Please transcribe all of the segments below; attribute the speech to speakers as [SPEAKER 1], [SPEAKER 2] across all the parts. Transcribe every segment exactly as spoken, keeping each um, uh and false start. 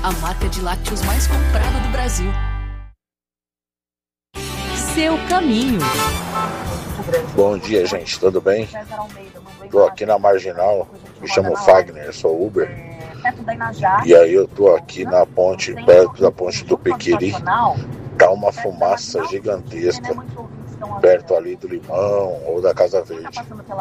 [SPEAKER 1] a marca de lácteos mais comprada do Brasil. Seu caminho.
[SPEAKER 2] Bom dia, gente, tudo bem? Tô aqui na Marginal, me chamo Fagner, sou Uber. E aí eu tô aqui na ponte, perto da ponte do Pequeri. Tá uma fumaça gigantesca, perto ali do Limão ou da Casa Verde.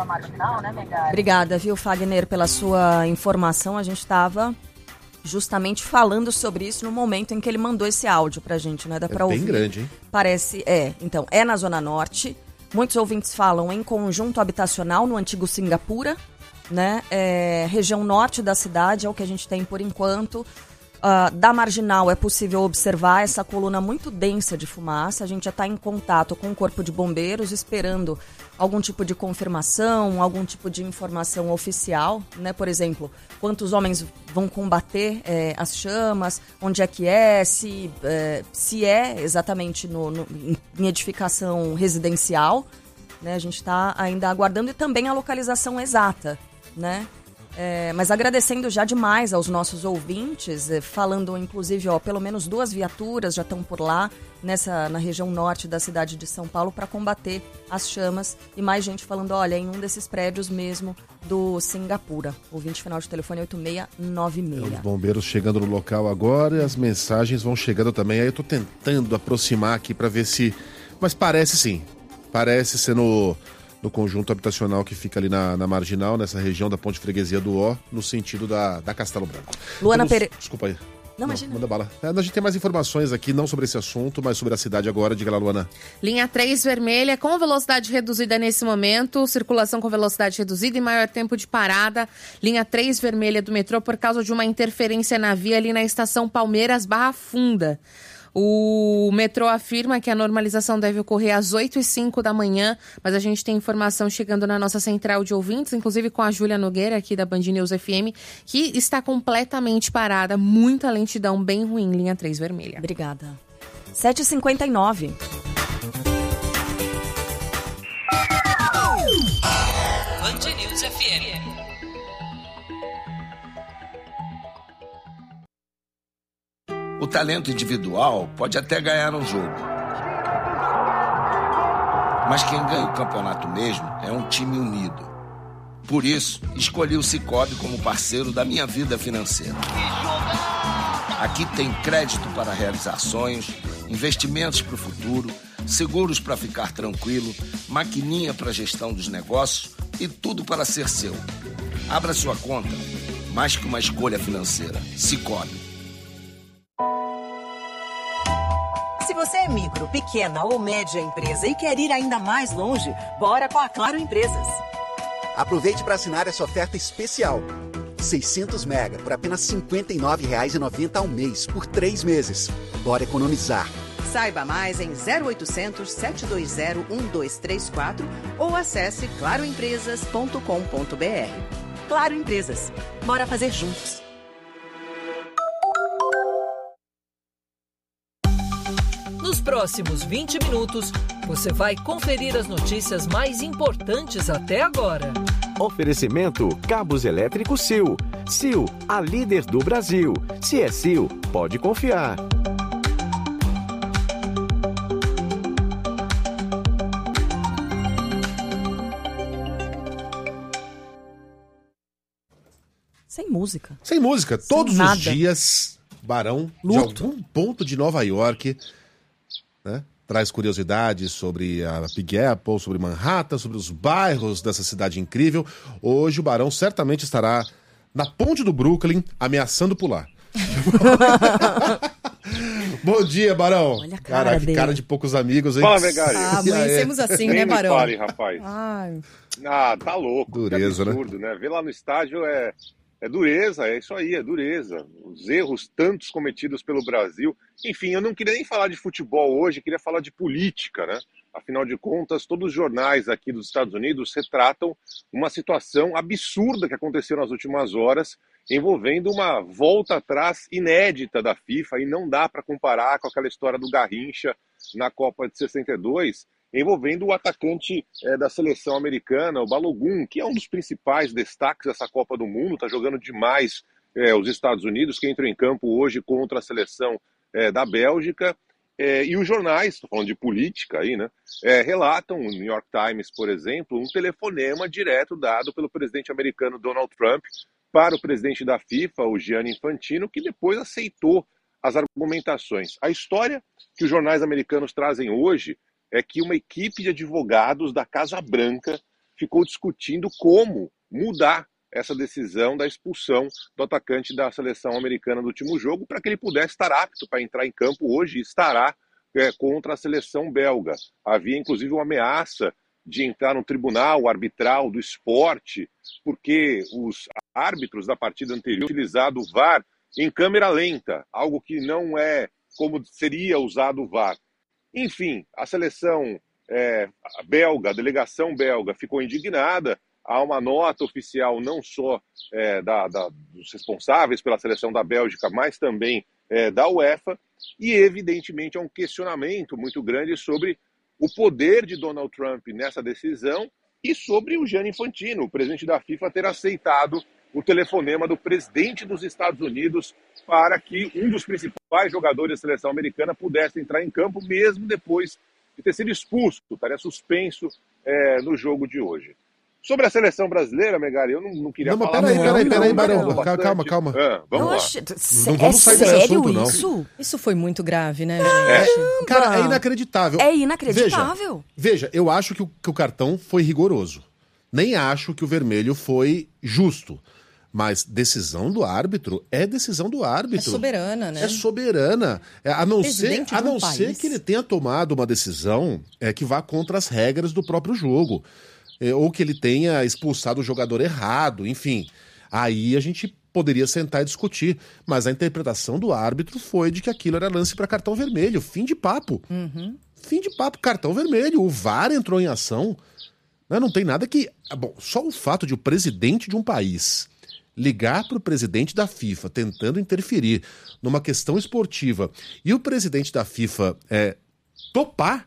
[SPEAKER 3] Obrigada, viu, Fagner, pela sua informação. A gente estava justamente falando sobre isso no momento em que ele mandou esse áudio pra gente, né? Dá
[SPEAKER 4] É
[SPEAKER 3] pra ouvir.
[SPEAKER 4] bem grande, hein?
[SPEAKER 3] Parece, é. Então, é na Zona Norte. Muitos ouvintes falam em conjunto habitacional no antigo Singapura, né? É, região norte da cidade é o que a gente tem por enquanto. Uh, da Marginal é possível observar essa coluna muito densa de fumaça. A gente já está em contato com o Corpo de Bombeiros, esperando algum tipo de confirmação, algum tipo de informação oficial, né? Por exemplo, quantos homens vão combater é, as chamas, onde é que é, se é, se é exatamente no, no, em edificação residencial, né? A gente está ainda aguardando, e também a localização exata, né? É, mas agradecendo já demais aos nossos ouvintes, é, falando inclusive, ó, pelo menos duas viaturas já estão por lá, nessa, na região norte da cidade de São Paulo, para combater as chamas, e mais gente falando, olha, em um desses prédios mesmo do Singapura. Ouvinte final de telefone oito seis nove seis.
[SPEAKER 4] Os bombeiros chegando no local agora e as mensagens vão chegando também. Aí eu tô tentando aproximar aqui para ver se... Mas parece sim, parece ser no... no conjunto habitacional que fica ali na, na Marginal, nessa região da Ponte Freguesia do Ó, no sentido da, da Castelo Branco.
[SPEAKER 3] Luana
[SPEAKER 4] Temos...
[SPEAKER 3] Pereira.
[SPEAKER 4] Desculpa aí.
[SPEAKER 3] Não, imagina.
[SPEAKER 4] Manda bala. É, a gente tem mais informações aqui, não sobre esse assunto, mas sobre a cidade agora. Diga lá, Luana.
[SPEAKER 5] Linha três vermelha, com velocidade reduzida nesse momento. Circulação com velocidade reduzida e maior tempo de parada. Linha três vermelha do metrô por causa de uma interferência na via ali na estação Palmeiras Barra Funda. O metrô afirma que a normalização deve ocorrer às oito e cinco da manhã, mas a gente tem informação chegando na nossa central de ouvintes, inclusive com a Júlia Nogueira, aqui da Band News F M, que está completamente parada, muita lentidão, bem ruim, linha três vermelha.
[SPEAKER 3] Obrigada. sete e cinquenta e nove.
[SPEAKER 1] Band News F M.
[SPEAKER 6] O talento individual pode até ganhar um jogo. Mas quem ganha o campeonato mesmo é um time unido. Por isso, escolhi o Sicoob como parceiro da minha vida financeira. Aqui tem crédito para realizar sonhos, investimentos para o futuro, seguros para ficar tranquilo, maquininha para gestão dos negócios e tudo para ser seu. Abra sua conta. Mais que uma escolha financeira. Sicoob.
[SPEAKER 7] Se você é micro, pequena ou média empresa e quer ir ainda mais longe, bora com a Claro Empresas.
[SPEAKER 8] Aproveite para assinar essa oferta especial. seiscentos mega por apenas cinquenta e nove reais e noventa centavos ao mês, por três meses. Bora economizar.
[SPEAKER 7] Saiba mais em zero oitocentos, sete dois zero, um dois três quatro ou acesse claro empresas ponto com ponto b r. Claro Empresas. Bora fazer juntos.
[SPEAKER 9] Nos próximos vinte minutos, você vai conferir as notícias mais importantes até agora.
[SPEAKER 10] Oferecimento Cabos Elétricos Sil. Sil, a líder do Brasil. Se é Sil, pode confiar.
[SPEAKER 3] Sem música.
[SPEAKER 4] Sem música.
[SPEAKER 3] Sem
[SPEAKER 4] Todos
[SPEAKER 3] nada.
[SPEAKER 4] os dias, Barão,
[SPEAKER 3] Luto.
[SPEAKER 4] de algum ponto de Nova York, né, traz curiosidades sobre a Big Apple, sobre Manhattan, sobre os bairros dessa cidade incrível. Hoje o Barão certamente estará na ponte do Brooklyn, ameaçando pular. Bom dia, Barão.
[SPEAKER 3] Olha a cara
[SPEAKER 4] Caraca,
[SPEAKER 3] dele.
[SPEAKER 4] cara de poucos amigos, hein?
[SPEAKER 11] Fala, Megali.
[SPEAKER 3] Ah, amanhecemos assim, né, Barão?
[SPEAKER 11] Fale, rapaz.
[SPEAKER 3] Ai.
[SPEAKER 11] Ah, tá louco.
[SPEAKER 4] Dureza,
[SPEAKER 11] que absurdo, né? Ver lá no estádio é, é dureza, é isso aí, é dureza. Os erros tantos cometidos pelo Brasil. Enfim, eu não queria nem falar de futebol hoje, queria falar de política, né? Afinal de contas, todos os jornais aqui dos Estados Unidos retratam uma situação absurda que aconteceu nas últimas horas, envolvendo uma volta atrás inédita da FIFA, e não dá para comparar com aquela história do Garrincha na Copa de sessenta e dois, envolvendo o atacante é, da seleção americana, o Balogun, que é um dos principais destaques dessa Copa do Mundo, está jogando demais é, os Estados Unidos, que entram em campo hoje contra a seleção é, da Bélgica. É, e os jornais, estou falando de política aí, né, é, relatam, o New York Times, por exemplo, um telefonema direto dado pelo presidente americano Donald Trump para o presidente da FIFA, o Gianni Infantino, que depois aceitou as argumentações. A história que os jornais americanos trazem hoje é que uma equipe de advogados da Casa Branca ficou discutindo como mudar essa decisão da expulsão do atacante da seleção americana do último jogo para que ele pudesse estar apto para entrar em campo hoje e estará é, contra a seleção belga. Havia inclusive uma ameaça de entrar no tribunal arbitral do esporte porque os árbitros da partida anterior utilizado o V A R em câmera lenta, algo que não é como seria usado o V A R. Enfim, a seleção é, a belga, a delegação belga ficou indignada. Há uma nota oficial não só é, da, da, dos responsáveis pela seleção da Bélgica, mas também é, da UEFA, e evidentemente há um questionamento muito grande sobre o poder de Donald Trump nessa decisão e sobre o Gianni Infantino, o presidente da FIFA, ter aceitado o telefonema do presidente dos Estados Unidos para que um dos principais jogadores da seleção americana pudesse entrar em campo, mesmo depois de ter sido expulso, estaria suspenso é, no jogo de hoje. Sobre a seleção brasileira, Megali, eu não, não queria
[SPEAKER 4] não,
[SPEAKER 11] falar...
[SPEAKER 4] Não, mas peraí, peraí, peraí,
[SPEAKER 11] Barão.
[SPEAKER 4] Calma, calma.
[SPEAKER 11] Ah, vamos lá.
[SPEAKER 3] Oxe,
[SPEAKER 4] Não vamos
[SPEAKER 3] é
[SPEAKER 4] sair desse
[SPEAKER 3] sério
[SPEAKER 4] assunto, não.
[SPEAKER 3] isso?
[SPEAKER 5] Isso foi muito grave, né,
[SPEAKER 4] É,
[SPEAKER 5] gente?
[SPEAKER 4] cara, é inacreditável.
[SPEAKER 3] É inacreditável.
[SPEAKER 4] Veja, veja eu acho que o, que o cartão foi rigoroso. Nem acho que o vermelho foi justo. Mas decisão do árbitro é decisão do árbitro.
[SPEAKER 5] É soberana, né?
[SPEAKER 4] É soberana. É, a não, ser, a não
[SPEAKER 5] um
[SPEAKER 4] ser que ele tenha tomado uma decisão é, que vá contra as regras do próprio jogo. É, ou que ele tenha expulsado o jogador errado, enfim. Aí a gente poderia sentar e discutir. Mas a interpretação do árbitro foi de que aquilo era lance para cartão vermelho. Fim de papo.
[SPEAKER 5] Uhum.
[SPEAKER 4] Fim de papo, cartão vermelho. O V A R entrou em ação. Não, não tem nada que... Bom, só o fato de o presidente de um país ligar para o presidente da FIFA tentando interferir numa questão esportiva e o presidente da FIFA é, topar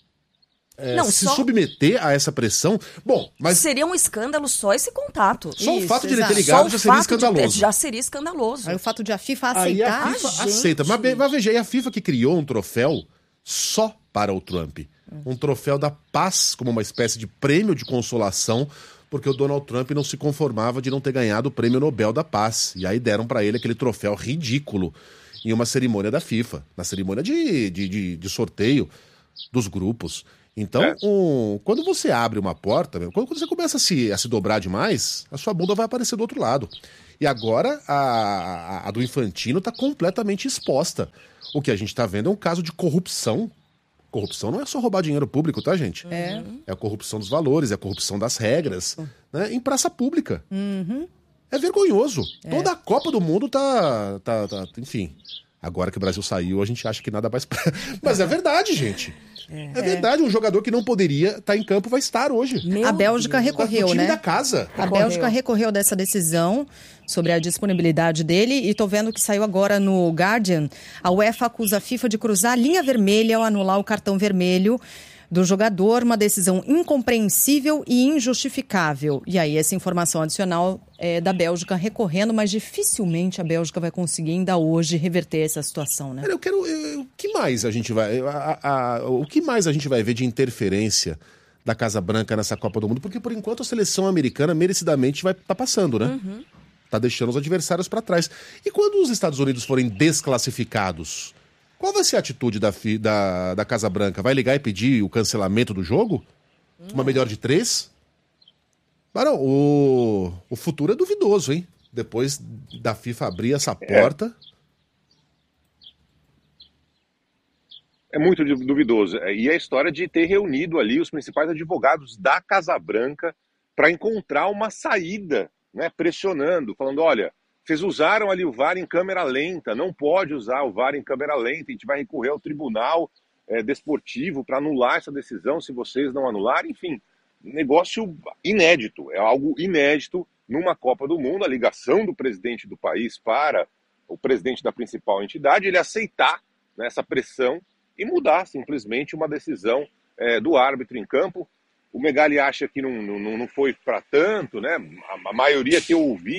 [SPEAKER 4] É,
[SPEAKER 3] não,
[SPEAKER 4] se
[SPEAKER 3] só...
[SPEAKER 4] submeter a essa pressão, bom, mas...
[SPEAKER 3] Seria um escândalo só esse contato.
[SPEAKER 4] Só
[SPEAKER 3] Isso,
[SPEAKER 4] o fato de
[SPEAKER 3] exato.
[SPEAKER 4] ele ter ligado
[SPEAKER 3] só
[SPEAKER 4] já seria escandaloso.
[SPEAKER 3] De... Já seria escandaloso.
[SPEAKER 5] Aí o fato de a FIFA aceitar...
[SPEAKER 4] Aí a FIFA
[SPEAKER 3] ah,
[SPEAKER 4] aceita. Mas, mas veja, aí a FIFA que criou um troféu só para o Trump. Um troféu da paz, como uma espécie de prêmio de consolação, porque o Donald Trump não se conformava de não ter ganhado o prêmio Nobel da Paz. E aí deram para ele aquele troféu ridículo em uma cerimônia da FIFA, na cerimônia de, de, de, de sorteio dos grupos. Então, é. um, quando você abre uma porta, quando, quando você começa a se, a se dobrar demais, a sua bunda vai aparecer do outro lado. E agora a, a, a do Infantino está completamente exposta. O que a gente está vendo é um caso de corrupção. Corrupção não é só roubar dinheiro público, tá, gente?
[SPEAKER 5] É.
[SPEAKER 4] É a corrupção dos valores, é a corrupção das regras, né? Em praça pública.
[SPEAKER 5] Uhum.
[SPEAKER 4] É vergonhoso.
[SPEAKER 5] É.
[SPEAKER 4] Toda a Copa do Mundo tá, tá, tá... Enfim, agora que o Brasil saiu, a gente acha que nada mais... Mas é verdade, gente. É, é verdade, um jogador que não poderia estar em campo vai estar hoje.
[SPEAKER 5] Meu a Bélgica Deus. recorreu,
[SPEAKER 4] o time
[SPEAKER 5] né?
[SPEAKER 4] da casa.
[SPEAKER 5] A Bélgica recorreu dessa decisão sobre a disponibilidade dele e tô vendo que saiu agora no Guardian. A UEFA acusa a FIFA de cruzar a linha vermelha ao anular o cartão vermelho do jogador, uma decisão incompreensível e injustificável. E aí essa informação adicional é da Bélgica recorrendo, mas dificilmente a Bélgica vai conseguir ainda hoje reverter essa situação, né?
[SPEAKER 4] Eu quero... Eu, o que mais a gente vai... A, a, a, o que mais a gente vai ver de interferência da Casa Branca nessa Copa do Mundo? Porque, por enquanto, a seleção americana merecidamente vai estar tá passando, né?
[SPEAKER 3] Uhum.
[SPEAKER 4] Tá deixando os adversários para trás. E quando os Estados Unidos forem desclassificados, qual vai ser a atitude da, da, da Casa Branca? Vai ligar e pedir o cancelamento do jogo? Uhum. Uma melhor de três? Barão, o, o futuro é duvidoso, hein? Depois da FIFA abrir essa porta...
[SPEAKER 11] É muito duvidoso. E a história de ter reunido ali os principais advogados da Casa Branca para encontrar uma saída, né, pressionando, falando, olha, vocês usaram ali o V A R em câmera lenta, não pode usar o V A R em câmera lenta, a gente vai recorrer ao tribunal é, desportivo para anular essa decisão se vocês não anularem, enfim, negócio inédito, é algo inédito numa Copa do Mundo, a ligação do presidente do país para o presidente da principal entidade, ele aceitar, né, essa pressão e mudar simplesmente uma decisão é, do árbitro em campo. O Megali acha que não, não, não foi para tanto, né? A, a maioria que eu ouvi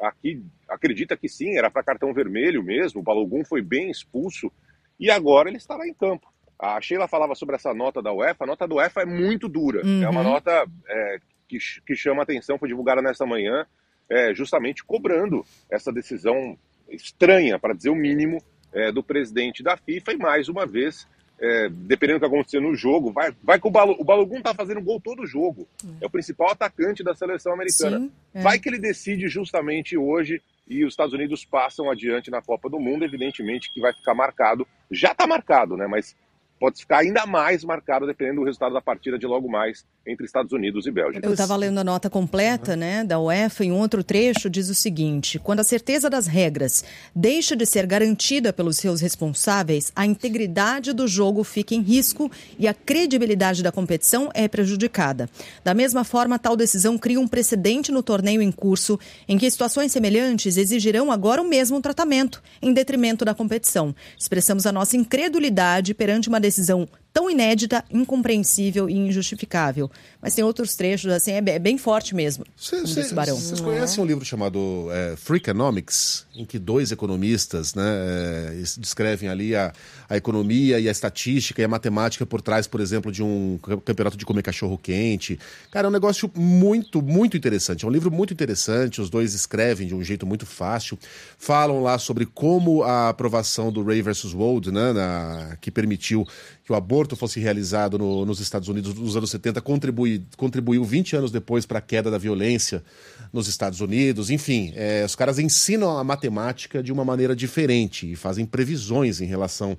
[SPEAKER 11] aqui acredita que sim, era para cartão vermelho mesmo, o Balogun foi bem expulso e agora ele estará em campo. A Sheila falava sobre essa nota da UEFA, a nota da UEFA é muito dura, uhum. é uma nota é, que, que chama a atenção, foi divulgada nesta manhã, é, justamente cobrando essa decisão estranha, para dizer o mínimo, é, do presidente da FIFA e mais uma vez, é, dependendo do que acontecer no jogo, vai, vai que o, Balo, o Balogun tá fazendo gol todo jogo, uhum. é o principal atacante da seleção americana. Sim, é. Vai que ele decide justamente hoje e os Estados Unidos passam adiante na Copa do Mundo, evidentemente que vai ficar marcado, já está marcado, né? Mas pode ficar ainda mais marcado dependendo do resultado da partida de logo mais entre Estados Unidos e Bélgica.
[SPEAKER 12] Eu estava lendo a nota completa, uhum. né, da UEFA, em um outro trecho diz o seguinte: quando a certeza das regras deixa de ser garantida pelos seus responsáveis, a integridade do jogo fica em risco e a credibilidade da competição é prejudicada. Da mesma forma, tal decisão cria um precedente no torneio em curso, em que situações semelhantes exigirão agora o mesmo tratamento, em detrimento da competição. Expressamos a nossa incredulidade perante uma decisão tão inédita, incompreensível e injustificável. Mas tem outros trechos, assim, é bem forte mesmo.
[SPEAKER 4] Vocês conhecem um livro chamado é, Freakonomics, em que dois economistas, né, é, descrevem ali a, a economia e a estatística e a matemática por trás, por exemplo, de um campeonato de comer cachorro-quente. Cara, é um negócio muito, muito interessante. É um livro muito interessante, os dois escrevem de um jeito muito fácil. Falam lá sobre como a aprovação do Roe versus Wade, né, na, que permitiu que o aborto fosse realizado no, nos Estados Unidos nos anos setenta, contribui, contribuiu vinte anos depois para a queda da violência nos Estados Unidos. Enfim, é, os caras ensinam a matemática de uma maneira diferente e fazem previsões em relação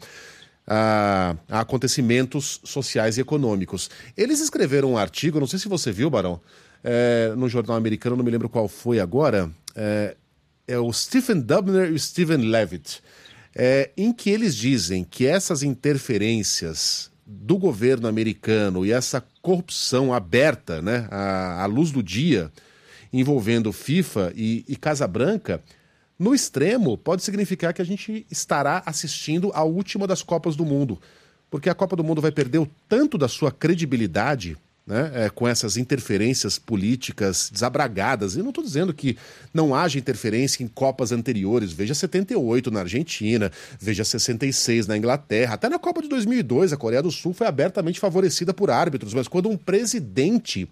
[SPEAKER 4] a, a acontecimentos sociais e econômicos. Eles escreveram um artigo, não sei se você viu, Barão, é, no jornal americano, não me lembro qual foi agora, é, é o Stephen Dubner e o Stephen Levitt, É, em que eles dizem que essas interferências do governo americano e essa corrupção aberta, né, à, à luz do dia, envolvendo FIFA e, e Casa Branca, no extremo pode significar que a gente estará assistindo a última das Copas do Mundo, porque a Copa do Mundo vai perder o tanto da sua credibilidade, né, é, com essas interferências políticas desabragadas. Eu não estou dizendo que não haja interferência em Copas anteriores. Veja setenta e oito na Argentina, veja sessenta e seis na Inglaterra. Até na Copa de dois mil e dois, a Coreia do Sul foi abertamente favorecida por árbitros. Mas quando um presidente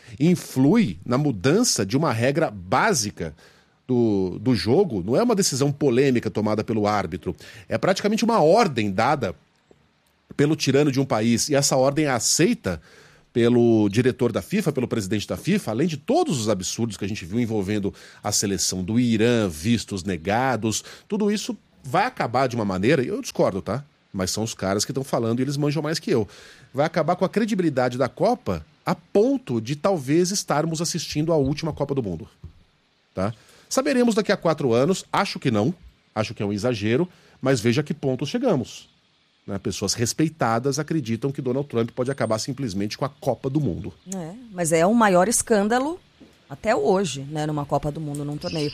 [SPEAKER 4] influi na mudança de uma regra básica do, do jogo, não é uma decisão polêmica tomada pelo árbitro. É praticamente uma ordem dada pelo tirano de um país. E essa ordem é aceita pelo diretor da FIFA, pelo presidente da FIFA, além de todos os absurdos que a gente viu envolvendo a seleção do Irã, vistos negados, tudo isso vai acabar de uma maneira, e eu discordo, tá? Mas são os caras que estão falando e eles manjam mais que eu. Vai acabar com a credibilidade da Copa a ponto de talvez estarmos assistindo a última Copa do Mundo, tá? Saberemos daqui a quatro anos, acho que não, acho que é um exagero, mas veja a que ponto chegamos. Né, pessoas respeitadas acreditam que Donald Trump pode acabar simplesmente com a Copa do Mundo.
[SPEAKER 3] É, mas é o maior escândalo até hoje, né, numa Copa do Mundo, num torneio.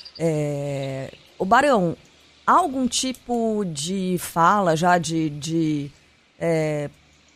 [SPEAKER 3] É... O Barão, há algum tipo de fala já de... de é...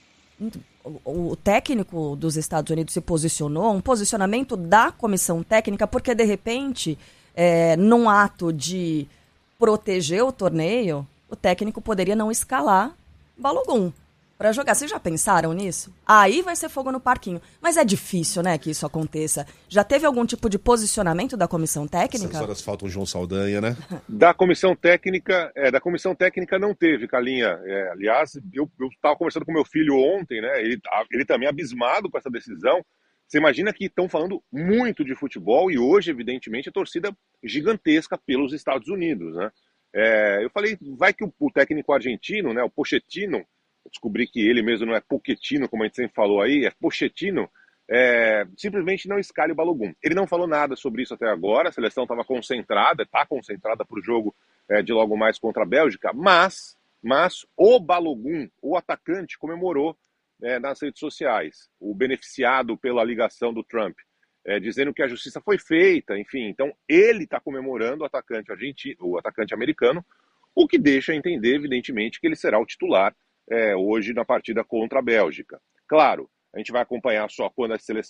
[SPEAKER 3] O técnico dos Estados Unidos se posicionou, um posicionamento da comissão técnica, porque de repente, é, num ato de proteger o torneio, o técnico poderia não escalar Balogun para jogar. Vocês já pensaram nisso? Aí vai ser fogo no parquinho. Mas é difícil, né, que isso aconteça. Já teve algum tipo de posicionamento da comissão técnica?
[SPEAKER 4] Essas horas faltam o João Saldanha, né?
[SPEAKER 11] Da comissão técnica, é, da comissão técnica não teve, Calinha. É, aliás, eu estava conversando com meu filho ontem, né? Ele, ele também abismado com essa decisão. Você imagina que estão falando muito de futebol e hoje, evidentemente, a torcida gigantesca pelos Estados Unidos, né? É, eu falei, vai que o, o técnico argentino, né, o Pochettino, eu descobri que ele mesmo não é Pochettino, como a gente sempre falou aí, é Pochettino, é, simplesmente não escale o Balogun. Ele não falou nada sobre isso até agora, a seleção estava concentrada, está concentrada para o jogo é, de logo mais contra a Bélgica, mas, mas o Balogun, o atacante, comemorou é, nas redes sociais, o beneficiado pela ligação do Trump. É, dizendo que a justiça foi feita, enfim, então ele está comemorando o atacante argentino, o atacante americano, o que deixa a entender, evidentemente, que ele será o titular é, hoje na partida contra a Bélgica. Claro, a gente vai acompanhar só quando a seleção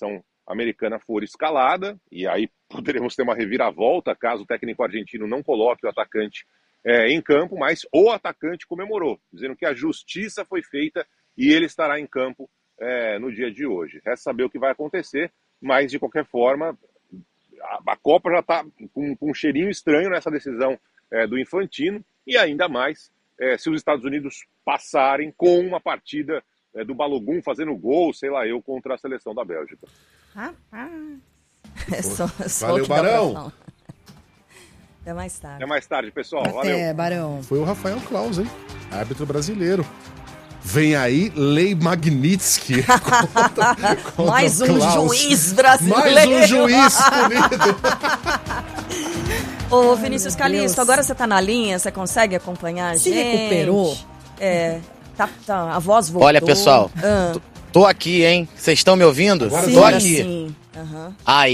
[SPEAKER 11] americana for escalada, e aí poderemos ter uma reviravolta caso o técnico argentino não coloque o atacante é, em campo, mas o atacante comemorou, dizendo que a justiça foi feita e ele estará em campo é, no dia de hoje. Resta saber o que vai acontecer, mas de qualquer forma, a, a Copa já está com, com um cheirinho estranho nessa decisão é, do Infantino, e ainda mais é, se os Estados Unidos passarem com uma partida é, do Balogun fazendo gol, sei lá eu, contra a seleção da Bélgica.
[SPEAKER 3] Rapaz. É só, é só
[SPEAKER 4] Valeu,
[SPEAKER 3] o que dá pra
[SPEAKER 4] Barão.
[SPEAKER 3] falar. Até mais tarde.
[SPEAKER 11] Até mais tarde, pessoal.
[SPEAKER 12] Até,
[SPEAKER 11] Valeu.
[SPEAKER 12] Barão.
[SPEAKER 4] Foi o Rafael Claus, hein? Árbitro brasileiro. Vem aí, Lei Magnitsky. Contra- contra
[SPEAKER 3] Mais
[SPEAKER 4] o
[SPEAKER 3] um
[SPEAKER 4] Klaus.
[SPEAKER 3] juiz brasileiro.
[SPEAKER 4] Mais um juiz punido.
[SPEAKER 3] Ô, Vinícius
[SPEAKER 12] Deus.
[SPEAKER 3] Calixto, agora você tá na linha, você consegue acompanhar a
[SPEAKER 12] Se
[SPEAKER 3] gente?
[SPEAKER 12] recuperou?
[SPEAKER 3] É, tá, tá, a voz voltou.
[SPEAKER 13] Olha, pessoal,
[SPEAKER 3] Ah,
[SPEAKER 13] tô, tô aqui, hein? Vocês estão me ouvindo?
[SPEAKER 4] Agora
[SPEAKER 3] sim,
[SPEAKER 13] Tô aqui.
[SPEAKER 3] sim. Aham.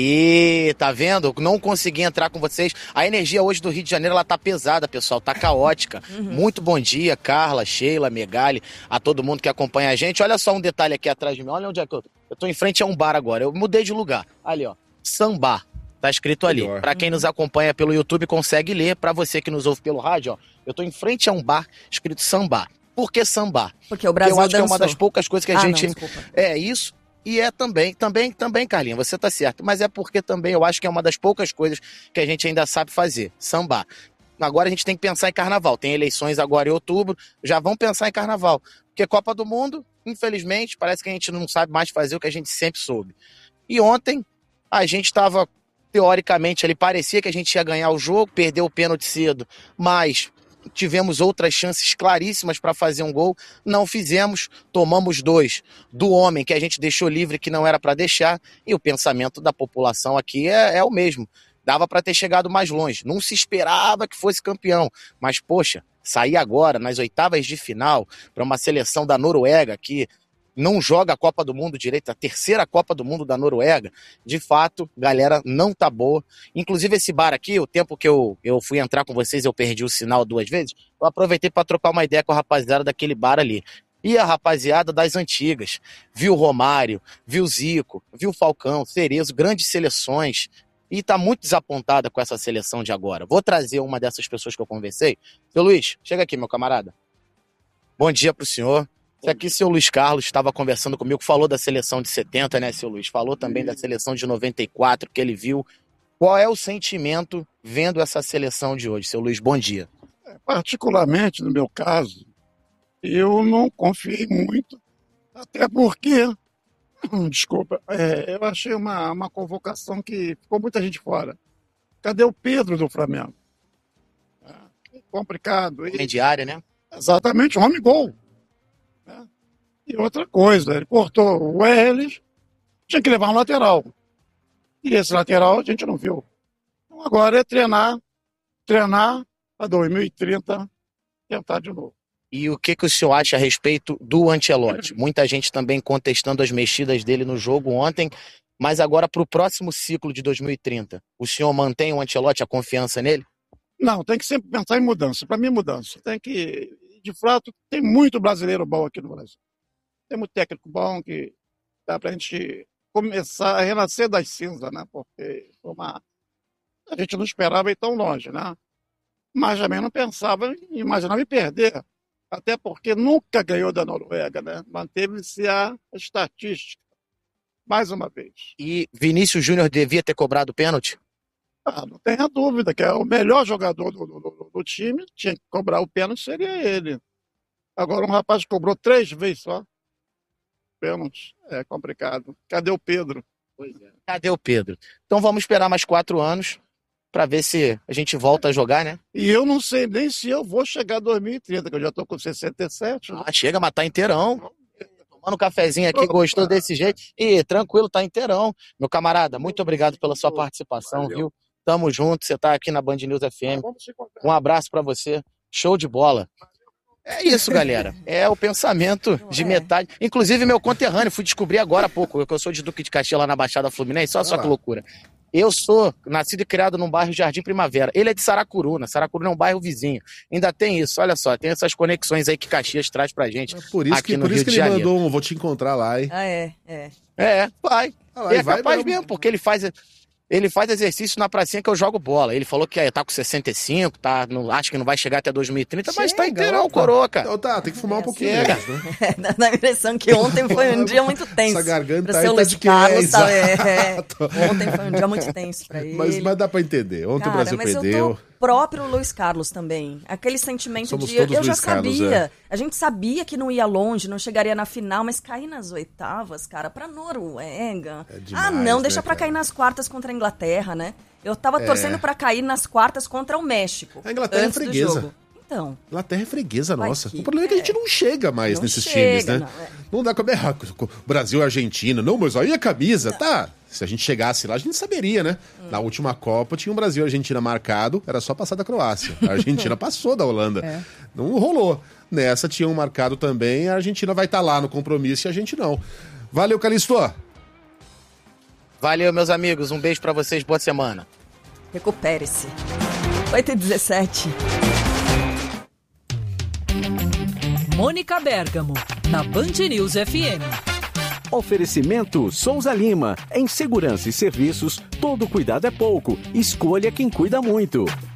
[SPEAKER 13] Aí, tá vendo? Não consegui entrar com vocês. A energia hoje do Rio de Janeiro, ela tá pesada, pessoal, tá caótica. Muito bom dia, Carla, Sheila, Megali, a todo mundo que acompanha a gente. Olha só um detalhe aqui atrás de mim. Olha onde é que eu tô. Eu tô em frente a um bar agora. Eu mudei de lugar. Ali, ó. Sambá. Tá escrito ali.
[SPEAKER 4] Melhor.
[SPEAKER 13] Pra quem nos acompanha pelo YouTube, consegue ler. Pra você que nos ouve pelo rádio, ó. Eu tô em frente a um bar escrito Sambá. Por que Sambá?
[SPEAKER 3] Porque o Brasil
[SPEAKER 13] eu acho que é
[SPEAKER 3] dançou.
[SPEAKER 13] uma das poucas coisas que a
[SPEAKER 3] Ah,
[SPEAKER 13] gente...
[SPEAKER 3] não, desculpa.
[SPEAKER 13] É isso. E é também, também, também, Carlinha, você tá certo. Mas é porque também eu acho que é uma das poucas coisas que a gente ainda sabe fazer, sambar. Agora a gente tem que pensar em carnaval. Tem eleições agora em outubro, já vão pensar em carnaval. Porque Copa do Mundo, infelizmente, parece que a gente não sabe mais fazer o que a gente sempre soube. E ontem a gente estava, teoricamente, ali parecia que a gente ia ganhar o jogo, perdeu o pênalti cedo, mas tivemos outras chances claríssimas para fazer um gol, não fizemos, tomamos dois do homem que a gente deixou livre, que não era para deixar, e o pensamento da população aqui é, é o mesmo. Dava para ter chegado mais longe, não se esperava que fosse campeão, mas poxa, sair agora nas oitavas de final para uma seleção da Noruega que não joga a Copa do Mundo direito, a terceira Copa do Mundo da Noruega, de fato, galera, não tá boa. Inclusive esse bar aqui, o tempo que eu, eu fui entrar com vocês, eu perdi o sinal duas vezes, eu aproveitei para trocar uma ideia com a rapaziada daquele bar ali. E a rapaziada das antigas, viu Romário, viu Zico, viu Falcão, Cerezo, grandes seleções, e tá muito desapontada com essa seleção de agora. Vou trazer uma dessas pessoas que eu conversei. Seu Luiz, chega aqui, meu camarada. Bom dia pro senhor. Isso aqui, seu Luiz Carlos estava conversando comigo, falou da seleção de setenta, né, seu Luiz? Falou também da seleção de noventa e quatro, que ele viu. Qual é o sentimento vendo essa seleção de hoje, seu Luiz? Bom dia.
[SPEAKER 14] Particularmente, no meu caso, eu não confiei muito, até porque, desculpa, é, eu achei uma, uma convocação que ficou muita gente fora. Cadê o Pedro do Flamengo? É complicado.
[SPEAKER 13] Homem de área, né?
[SPEAKER 14] Exatamente, homem-gol. E outra coisa, ele cortou o Welles, tinha que levar um lateral. E esse lateral a gente não viu. Então agora é treinar, treinar para dois mil e trinta, tentar de novo.
[SPEAKER 13] E o que, que o senhor acha a respeito do Ancelotti? Muita gente também contestando as mexidas dele no jogo ontem, mas agora para o próximo ciclo de dois mil e trinta, o senhor mantém o Ancelotti, a confiança nele?
[SPEAKER 14] Não, tem que sempre pensar em mudança. Para mim, mudança. Tem que, de fato, tem muito brasileiro bom aqui no Brasil. Tem muito técnico bom que dá para a gente começar a renascer das cinzas, né? Porque foi uma... a gente não esperava ir tão longe, né? Mas também não pensava, imaginava em perder. Até porque nunca ganhou da Noruega, né? Manteve-se a estatística. Mais uma vez.
[SPEAKER 13] E Vinícius Júnior devia ter cobrado pênalti?
[SPEAKER 14] Ah, não tenha dúvida que é o melhor jogador do, do, do, do time, tinha que cobrar o pênalti, seria ele. Agora um rapaz cobrou três vezes só. Pênalti, é complicado. Cadê o Pedro?
[SPEAKER 13] Pois é. Cadê o Pedro? Então vamos esperar mais quatro anos para ver se a gente volta a jogar, né?
[SPEAKER 14] E eu não sei nem se eu vou chegar a dois mil e trinta, que eu já tô com sessenta e sete.
[SPEAKER 13] Ah, chega, mas tá inteirão. Tomando um cafezinho aqui, gostou desse jeito. E tranquilo, tá inteirão. Meu camarada, muito obrigado pela sua participação, Valeu. Viu? Tamo junto, você tá aqui na Band News F M. Um abraço para você. Show de bola. É isso, galera. É o pensamento de metade. Inclusive, meu conterrâneo, fui descobrir agora há pouco, que eu sou de Duque de Caxias lá na Baixada Fluminense. Olha só que loucura. Eu sou nascido e criado num bairro Jardim Primavera. Ele é de Saracuruna. Saracuruna é um bairro vizinho. Ainda tem isso, olha só, tem essas conexões aí que Caxias traz pra gente.
[SPEAKER 4] É por isso
[SPEAKER 13] aqui
[SPEAKER 4] que,
[SPEAKER 13] no
[SPEAKER 4] por
[SPEAKER 13] Rio
[SPEAKER 4] isso que
[SPEAKER 13] de
[SPEAKER 4] ele
[SPEAKER 13] Janeiro.
[SPEAKER 4] mandou um, vou te encontrar lá, hein?
[SPEAKER 3] Ah, é, é.
[SPEAKER 13] É, vai.
[SPEAKER 4] Ah, lá,
[SPEAKER 13] ele é
[SPEAKER 4] vai,
[SPEAKER 13] capaz
[SPEAKER 4] vai,
[SPEAKER 13] mesmo, porque ele faz... Ele faz exercício na pracinha que eu jogo bola. Ele falou que é, tá com sessenta e cinco, tá, no, acho que não vai chegar até dois mil e trinta, Chega, mas tá inteirão, coroa, cara.
[SPEAKER 4] Então, tá, tem que fumar um pouquinho
[SPEAKER 13] Chega.
[SPEAKER 4] menos, né?
[SPEAKER 3] Dá a impressão que ontem foi um dia muito tenso.
[SPEAKER 4] Essa garganta
[SPEAKER 3] pra
[SPEAKER 4] aí
[SPEAKER 3] seu
[SPEAKER 4] tá
[SPEAKER 3] Luiz
[SPEAKER 4] de
[SPEAKER 3] Carlos,
[SPEAKER 4] que
[SPEAKER 3] tá,
[SPEAKER 4] é,
[SPEAKER 3] é, Ontem foi um dia muito tenso pra ele.
[SPEAKER 4] Mas, mas dá pra entender. Ontem
[SPEAKER 3] Cara,
[SPEAKER 4] o Brasil
[SPEAKER 3] mas
[SPEAKER 4] perdeu.
[SPEAKER 3] Eu tô próprio Luiz Carlos também. Aquele sentimento
[SPEAKER 4] Somos
[SPEAKER 3] de...
[SPEAKER 4] todos
[SPEAKER 3] Eu já
[SPEAKER 4] Luiz Carlos,
[SPEAKER 3] sabia.
[SPEAKER 4] é.
[SPEAKER 3] A gente sabia que não ia longe, não chegaria na final, mas cair nas oitavas, cara, pra Noruega.
[SPEAKER 4] É demais,
[SPEAKER 3] ah, não, deixa
[SPEAKER 4] né,
[SPEAKER 3] pra
[SPEAKER 4] cara?
[SPEAKER 3] cair nas quartas contra a Inglaterra, né? Eu tava
[SPEAKER 4] É.
[SPEAKER 3] torcendo pra cair nas quartas contra o México.
[SPEAKER 4] A Inglaterra
[SPEAKER 3] antes
[SPEAKER 4] é
[SPEAKER 3] do
[SPEAKER 4] freguesa.
[SPEAKER 3] jogo. Então.
[SPEAKER 4] Inglaterra é freguesa
[SPEAKER 3] Vai
[SPEAKER 4] nossa.
[SPEAKER 3] que-
[SPEAKER 4] O problema é que a gente não chega mais
[SPEAKER 3] Não
[SPEAKER 4] nesses
[SPEAKER 3] chega,
[SPEAKER 4] times, né?
[SPEAKER 3] não, é.
[SPEAKER 4] Não dá como errar. Brasil e Argentina. Não, mas aí a camisa, tá. Se a gente chegasse lá, a gente saberia, né?
[SPEAKER 3] Hum.
[SPEAKER 4] Na última Copa tinha um Brasil e Argentina marcado, era só passar da Croácia. A Argentina passou da Holanda.
[SPEAKER 12] É.
[SPEAKER 4] Não rolou. Nessa tinha um marcado também, a Argentina vai estar lá no compromisso e a gente não. Valeu, Calixto.
[SPEAKER 13] Valeu, meus amigos. Um beijo pra vocês. Boa semana.
[SPEAKER 3] Recupere-se. oito e dezessete.
[SPEAKER 9] Mônica Bergamo, na Band News F M.
[SPEAKER 10] Oferecimento Souza Lima. Em segurança e serviços, todo cuidado é pouco. Escolha quem cuida muito.